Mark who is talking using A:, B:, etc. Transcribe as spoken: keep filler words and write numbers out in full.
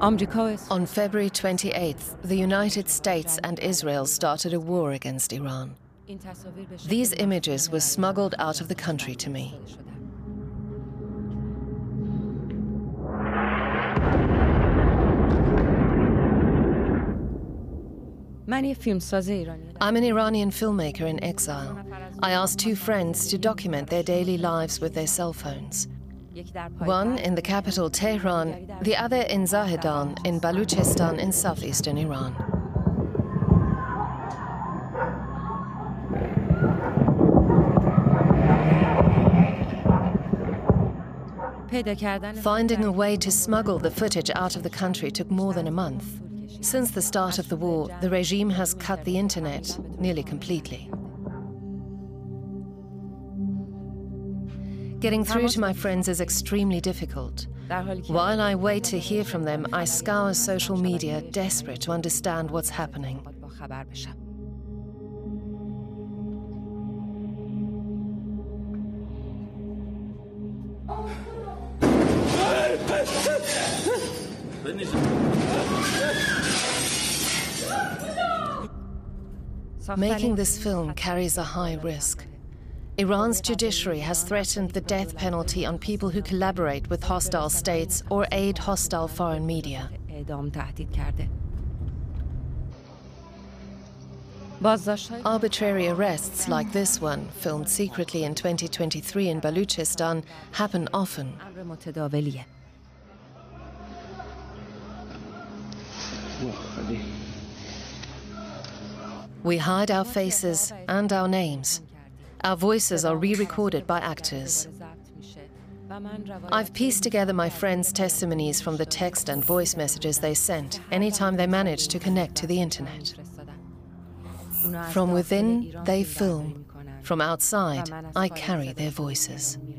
A: On February twenty-eighth, the United States and Israel started a war against Iran. These images were smuggled out of the country to me. I'm an Iranian filmmaker in exile. I asked two friends to document their daily lives with their cell phones. One in the capital Tehran, the other in Zahedan in Baluchistan in southeastern Iran. Finding a way to smuggle the footage out of the country took more than a month. Since the start of the war, the regime has cut the internet nearly completely. Getting through to my friends is extremely difficult. While I wait to hear from them, I scour social media, desperate to understand what's happening. Making this film carries a high risk. Iran's judiciary has threatened the death penalty on people who collaborate with hostile states or aid hostile foreign media. Arbitrary arrests like this one, filmed secretly in twenty twenty-three in Baluchistan, happen often. We hide our faces and our names. Our voices are re-recorded by actors. I've pieced together my friends' testimonies from the text and voice messages they sent anytime they managed to connect to the internet. From within, they film. From outside, I carry their voices.